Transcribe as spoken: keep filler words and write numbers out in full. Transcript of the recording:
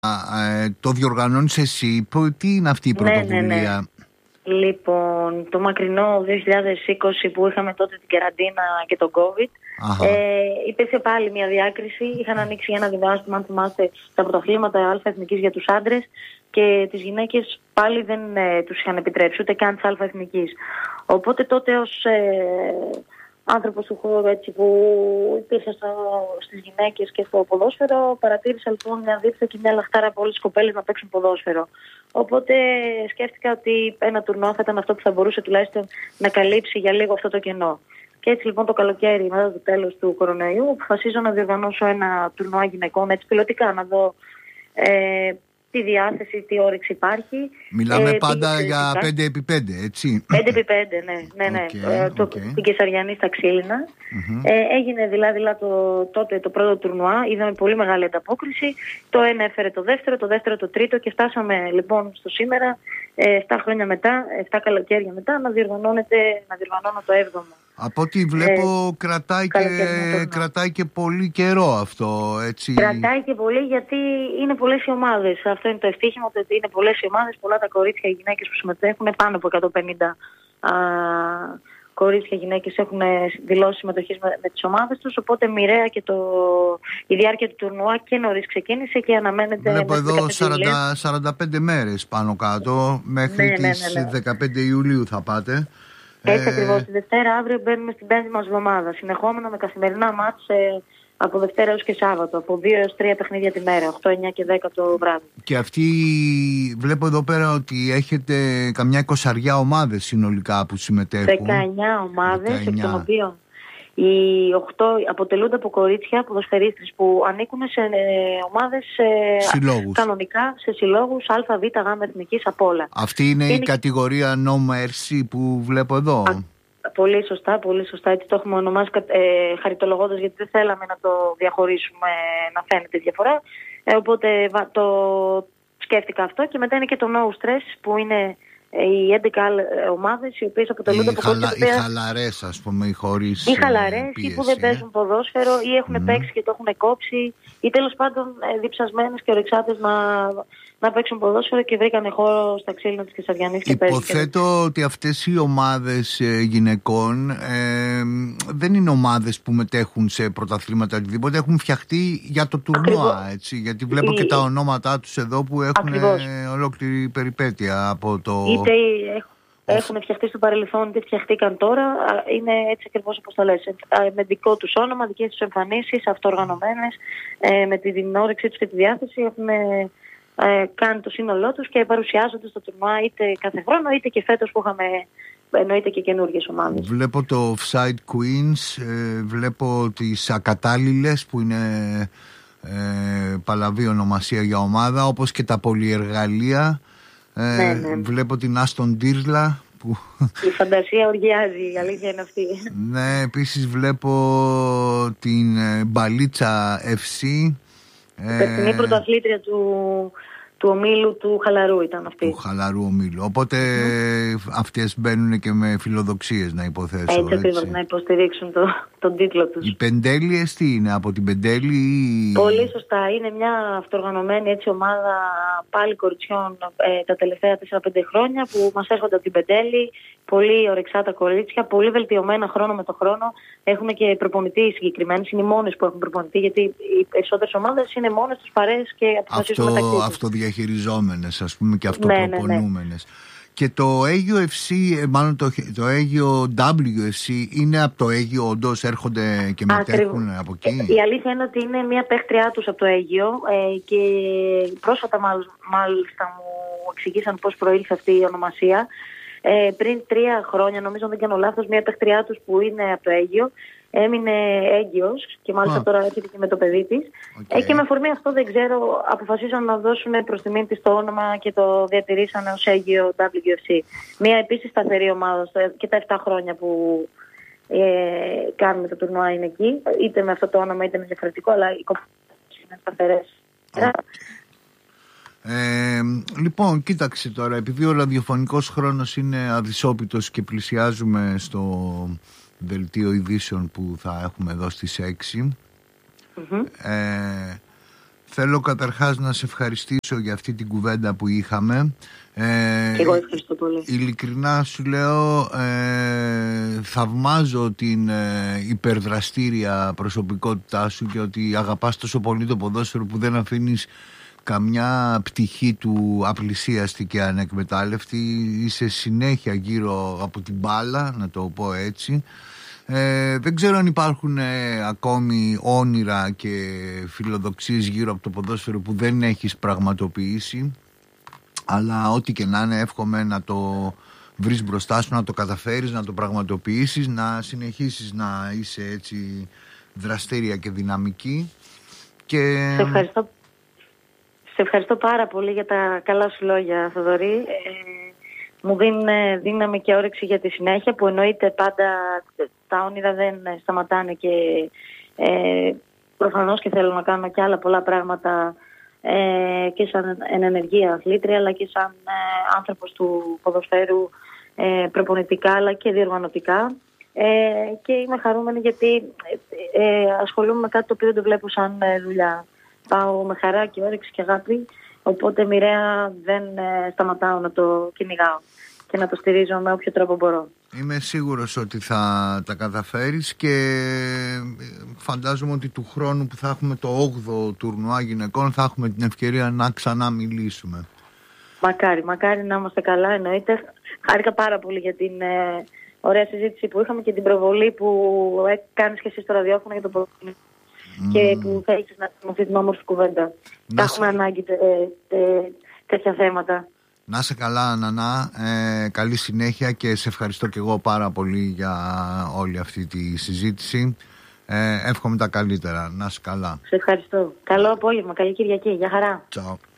ε, το διοργανώνεις εσύ, τι είναι αυτή η πρωτοβουλία? Ναι, ναι, ναι. Λοιπόν, το μακρινό δύο χιλιάδες είκοσι που είχαμε τότε την καραντίνα και τον COVID, ε, υπήρξε πάλι μια διάκριση. Είχαν ανοίξει ένα διάστημα, αν θυμάστε, τα πρωταθλήματα Α Εθνικής για τους άντρες και τις γυναίκες πάλι δεν ε, τους είχαν επιτρέψει, ούτε καν της Α Εθνικής. Οπότε τότε ως ε, άνθρωπος του χώρου, έτσι, που υπήρχε στο, στις γυναίκες και στο ποδόσφαιρο, παρατήρησα λοιπόν μια δίψα και μια λαχτάρα από όλες τις κοπέλες να παίξουν ποδόσφαιρο. Οπότε σκέφτηκα ότι ένα τουρνουά θα ήταν αυτό που θα μπορούσε τουλάχιστον να καλύψει για λίγο αυτό το κενό. Και έτσι λοιπόν το καλοκαίρι, μετά το τέλος του κορονοϊού, αποφασίζω να διοργανώσω ένα τουρνουά γυναικών, έτσι πιλωτικά, να δω ε, τι διάθεση, τι όρεξη υπάρχει. Μιλάμε ε, πάντα για πέντε επί πέντε, έτσι. πέντε επί πέντε, ναι. ναι, ναι. Okay, ε, το, okay. Την Κεσαριανή στα Ξύλινα. Mm-hmm. Ε, έγινε δηλαδή το, τότε το πρώτο τουρνουά. Είδαμε πολύ μεγάλη ανταπόκριση. Το ένα έφερε το δεύτερο, το δεύτερο το τρίτο και φτάσαμε λοιπόν στο σήμερα, ε, επτά χρόνια μετά, επτά καλοκαίρια μετά, να διοργανώνεται, να διοργανώνω το έβδομο. Από ό,τι βλέπω ε, κρατάει, και, κρατάει και πολύ καιρό αυτό, έτσι. Κρατάει και πολύ γιατί είναι πολλές οι ομάδες. Αυτό είναι το ευτύχημα, ότι είναι πολλές οι ομάδες, πολλά τα κορίτσια, οι γυναίκες που συμμετέχουν, πάνω από εκατόν πενήντα α, κορίτσια, γυναίκες έχουν δηλώσει συμμετοχή με, με τις ομάδες τους. Οπότε μοιραία και το, η διάρκεια του τουρνουά και νωρίς ξεκίνησε και αναμένεται. Βλέπω εδώ σαράντα, σαράντα πέντε μέρες πάνω κάτω, μέχρι ναι, τις ναι, ναι, ναι. δεκαπέντε Ιουλίου θα πάτε. Έτσι ε... ακριβώς. Τη Δευτέρα αύριο μπαίνουμε στην πέμπτη μας εβδομάδα. Συνεχόμενα με καθημερινά μάτς ε, από Δευτέρα έως και Σάββατο. Από δύο έως τρία παιχνίδια τη μέρα. οκτώ, εννιά και δέκα το βράδυ. Και αυτή βλέπω εδώ πέρα ότι έχετε καμιά εικοσαριά ομάδες συνολικά που συμμετέχουν. δεκαεννιά ομάδες, εκ των οποίων οι οκτώ αποτελούνται από κορίτσια ποδοσφαιρίστρες που ανήκουν σε ομάδες ε, κανονικά, σε συλλόγους Α, Β, Γ εθνικής από όλα. Αυτή είναι και η είναι... κατηγορία No Mercy που βλέπω εδώ. Α, πολύ σωστά, πολύ σωστά. Έτσι το έχουμε ονομάσει ε, χαριτολογώντας, γιατί δεν θέλαμε να το διαχωρίσουμε, να φαίνεται διαφορά. Ε, οπότε το σκέφτηκα αυτό και μετά είναι και το No Stress που είναι οι έντεκα ομάδες οι οποίες αποτελούνται από χαλα... Οι χαλαρές, ας πούμε, οι χωρίς οι χαλαρές ή που δεν παίζουν ποδόσφαιρο ή έχουν mm. παίξει και το έχουν κόψει ή τέλος πάντων διψασμένες και ορεξάτες να, να παίξουν ποδόσφαιρο και βρήκανε χώρο στα Ξύλινα της Κεσαριανής και παίζουν. Υποθέτω ότι αυτές οι ομάδες ε, γυναικών ε, δεν είναι ομάδες που μετέχουν σε πρωταθλήματα οτιδήποτε, έχουν φτιαχτεί για το τουρνουά, έτσι, γιατί βλέπω η... και τα ονόματά τους εδώ που έχουν ε, ολόκληρη περιπέτεια από το... Είτε έχουν φτιαχτεί στο παρελθόν, είτε φτιαχτήκαν τώρα. Είναι έτσι ακριβώς όπως το λες. Με δικό τους όνομα, δικές τους εμφανίσεις, αυτοοργανωμένες, με την όρεξή τους και τη διάθεση έχουν κάνει το σύνολό τους και παρουσιάζονται στο τουρνουά είτε κάθε χρόνο, είτε και φέτος που είχαμε εννοείται και καινούργιες ομάδες. Βλέπω το Offside Queens, βλέπω τις ακατάλληλες που είναι ε, παλαβή ονομασία για ομάδα, όπως και τα πολυεργαλεία. Ε, ναι, ναι. Βλέπω την Άστον Τύρλα που... Η φαντασία οργιάζει, η αλήθεια είναι αυτή. Ναι, επίσης βλέπω την Μπαλίτσα εφ σι. Η περσινή πρωταθλήτρια του, του ομίλου του Χαλαρού ήταν αυτή. Του Χαλαρού ομίλου. Οπότε mm. αυτές μπαίνουν και με φιλοδοξίες, να υποθέσω. Έτσι ακριβώς, να υποστηρίξουν το, τον τίτλο τους. Οι Πεντέλιες τι είναι, από την Πεντέλη ή... Πολύ σωστά. Είναι μια αυτοοργανωμένη έτσι ομάδα πάλι κοριτσιών ε, τα τελευταία τέσσερα πέντε χρόνια που μας έρχονται από την Πεντέλη. Πολύ ορεξάτα κορίτσια, πολύ βελτιωμένα χρόνο με το χρόνο. Έχουν και προπονητή συγκεκριμένοι, είναι οι μόνες που έχουν προπονητή, γιατί οι περισσότερες ομάδες είναι μόνες τους παρέες και αποφασίζουν Αυτό, μεταξύ τους. Αυτοδιαχειριζόμενες, ας πούμε, και αυτοπροπονούμενες. Ναι, ναι, ναι. Και το Αίγιο εφ σι, μάλλον το, το Αίγιο ντάμπλιου εφ σι, είναι από το Αίγιο, όντως έρχονται και μετέχουν Ακριβ... από εκεί. Η αλήθεια είναι ότι είναι μια παίχτριά τους από το Αίγιο ε, και πρόσφατα μάλιστα μου εξηγήσαν πώς προήλθε αυτή η ονομασία. Ε, πριν τρία χρόνια, νομίζω, αν δεν κάνω λάθος, μια παίχτριά τους που είναι από το Αίγιο έμεινε έγκυος και μάλιστα oh. τώρα έρχεται και με το παιδί της. Okay. Ε, και με αφορμή αυτό, δεν ξέρω, αποφασίσαν να δώσουν προς τιμήν της το όνομα και το διατηρήσανε ως Αίγιο ντάμπλιου εφ σι. Μια επίσης σταθερή ομάδα και τα επτά χρόνια που ε, κάνουμε το τουρνουά είναι εκεί. Είτε με αυτό το όνομα είτε με διαφορετικό, αλλά οι κομμάτες είναι σταθερές. Okay. Ε, λοιπόν, κοίταξε τώρα, επειδή ο ραδιοφωνικός χρόνος είναι αδυσόπιτος και πλησιάζουμε στο δελτίο ειδήσεων που θα έχουμε εδώ στις έξι, mm-hmm. ε, Θέλω καταρχάς να σε ευχαριστήσω για αυτή την κουβέντα που είχαμε. Ε, Εγώ ευχαριστώ πολύ. Ειλικρινά σου λέω, ε, θαυμάζω την ε, υπερδραστήρια προσωπικότητά σου και ότι αγαπάς τόσο πολύ το ποδόσφαιρο που δεν αφήνεις καμιά πτυχή του απλησίαστη και ανεκμετάλλευτη. Είσαι συνέχεια γύρω από την μπάλα, να το πω έτσι. Ε, δεν ξέρω αν υπάρχουν ε, ακόμη όνειρα και φιλοδοξίες γύρω από το ποδόσφαιρο που δεν έχεις πραγματοποιήσει, αλλά ό,τι και να είναι εύχομαι να το βρεις μπροστά σου, να το καταφέρεις, να το πραγματοποιήσεις, να συνεχίσεις να είσαι έτσι δραστήρια και δυναμική. Και... Σε ευχαριστώ. Σε ευχαριστώ πάρα πολύ για τα καλά σου λόγια, Θοδωρή. Ε, μου δίνουν δύναμη και όρεξη για τη συνέχεια, που εννοείται πάντα τα όνειρα δεν σταματάνε και ε, προφανώς και θέλω να κάνω και άλλα πολλά πράγματα ε, και σαν ενεργεία αθλήτρια, αλλά και σαν ε, άνθρωπος του ποδοσφαίρου ε, προπονητικά αλλά και διοργανωτικά. Ε, και είμαι χαρούμενη γιατί ε, ε, ασχολούμαι με κάτι το οποίο δεν το βλέπω σαν ε, δουλειά. Πάω με χαρά και όρεξη και αγάπη, οπότε μοιραία δεν ε, σταματάω να το κυνηγάω και να το στηρίζω με όποιο τρόπο μπορώ. Είμαι σίγουρος ότι θα τα καταφέρεις και φαντάζομαι ότι του χρόνου που θα έχουμε το όγδοο τουρνουά γυναικών θα έχουμε την ευκαιρία να ξανά μιλήσουμε. Μακάρι, μακάρι να είμαστε καλά, εννοείται. Χάρηκα πάρα πολύ για την ε, ωραία συζήτηση που είχαμε και την προβολή που κάνεις και εσύ στο ραδιόφωνο για το ποδόσφαιρο. Mm. Και που θα έχεις να πούμε αυτή την όμορφη κουβέντα. Θα έχουμε ανάγκη τε, τε, τέτοια θέματα. Να είσαι καλά, Νανά, ε, καλή συνέχεια και σε ευχαριστώ και εγώ πάρα πολύ για όλη αυτή τη συζήτηση. ε, Εύχομαι τα καλύτερα, να είσαι καλά. Σε ευχαριστώ, καλό απόγευμα, καλή Κυριακή, για χαρά. Ciao.